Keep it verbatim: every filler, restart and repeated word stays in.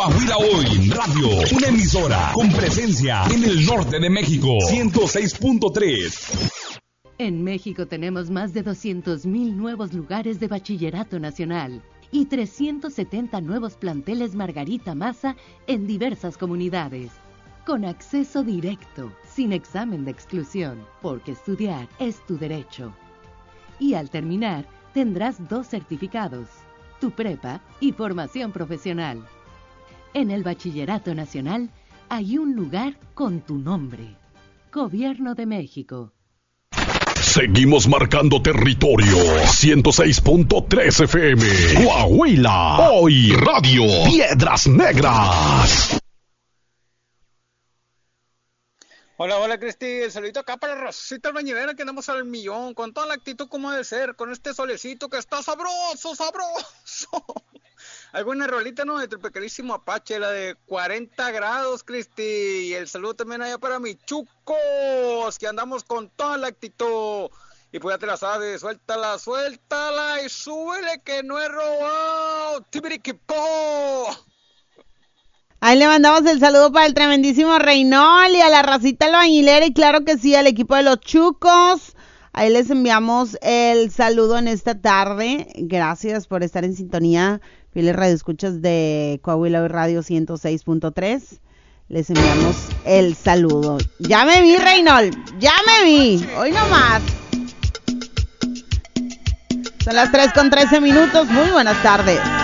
Coahuila Hoy Radio, una emisora con presencia en el norte de México, ciento seis punto tres. En México tenemos más de doscientos mil nuevos lugares de bachillerato nacional y trescientos setenta nuevos planteles Margarita Maza en diversas comunidades, con acceso directo, sin examen de exclusión, porque estudiar es tu derecho. Y al terminar, tendrás dos certificados, tu prepa y formación profesional. En el Bachillerato Nacional hay un lugar con tu nombre. Gobierno de México. Seguimos marcando territorio. ciento seis punto tres F M. Coahuila Hoy Radio. Piedras Negras. Hola, hola Cristi, el saludito acá para Rosita Albañilera, que andamos al millón, con toda la actitud como debe ser, con este solecito que está sabroso, sabroso. Alguna rolita, ¿no? De tu pequeñísimo Apache, la de cuarenta grados, Cristi, y el saludo también allá para mis chucos, que andamos con toda la actitud. Y pues ya te la sabes, suéltala, suéltala y súbele que no he robado. ¡Tibiriquipó! Ahí le mandamos el saludo para el tremendísimo Reynol y a la racita albañilera y claro que sí, al equipo de los Chucos. Ahí les enviamos el saludo en esta tarde. Gracias por estar en sintonía, fieles radioescuchas de Coahuila Hoy Radio ciento seis punto tres. Les enviamos el saludo. Ya me vi, Reynol, ya me vi. Hoy nomás. Son las tres con trece minutos. Muy buenas tardes.